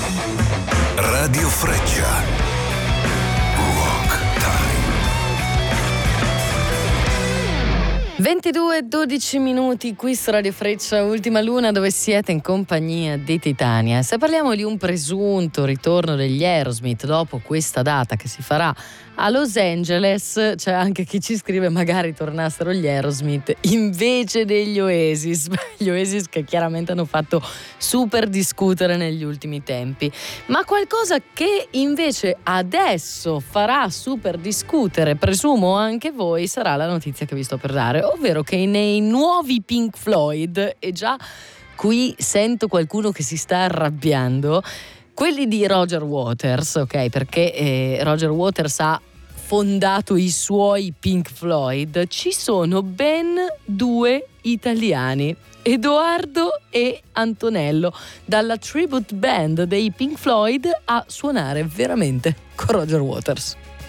Radio Freccia. Rock Time. 22:12 minuti qui su Radio Freccia, Ultima Luna, dove siete in compagnia di Titania. Se parliamo di un presunto ritorno degli Aerosmith dopo questa data che si farà a Los Angeles, c'è anche chi ci scrive magari tornassero gli Aerosmith invece degli Oasis. Gli Oasis che chiaramente hanno fatto super discutere negli ultimi tempi. Ma qualcosa che invece adesso farà super discutere, presumo anche voi, sarà la notizia che vi sto per dare, ovvero che nei nuovi Pink Floyd, e già qui sento qualcuno che si sta arrabbiando, quelli di Roger Waters, ok? Perché Roger Waters ha fondato i suoi Pink Floyd, ci sono ben 2 italiani, Edoardo e Antonello, dalla tribute band dei Pink Floyd a suonare veramente con Roger Waters.